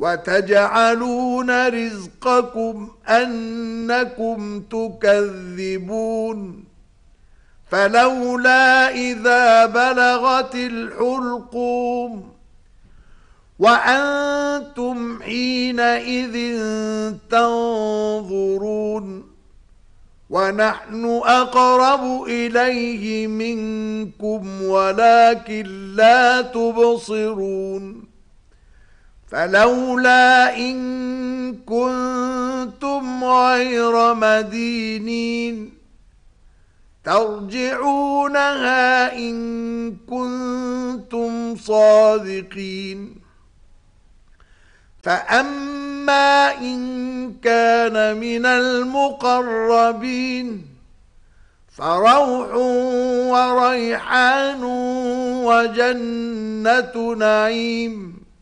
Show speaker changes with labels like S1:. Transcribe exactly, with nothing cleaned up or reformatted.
S1: وتجعلون رزقكم أنكم تكذبون فلولا إذا بلغت الحلقوم وأنتم حينئذ تنظرون ونحن أقرب إليه منكم ولكن لا تبصرون فلولا إن كنتم غير مدينين ترجعونها إن كنتم صادقين فأما إن كان من المقربين فروح وريحان وجنة نعيم